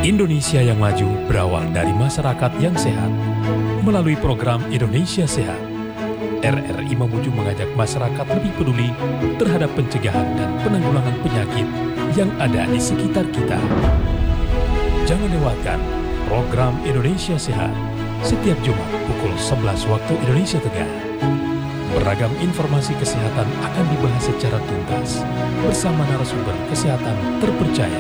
Indonesia yang maju berawal dari masyarakat yang sehat. Melalui program Indonesia Sehat, RRI Mamuju mengajak masyarakat lebih peduli terhadap pencegahan dan penanggulangan penyakit yang ada di sekitar kita. Jangan lewatkan program Indonesia Sehat setiap Jumat pukul 11 waktu Indonesia Tengah. Beragam informasi kesehatan akan dibahas secara tuntas bersama narasumber kesehatan terpercaya.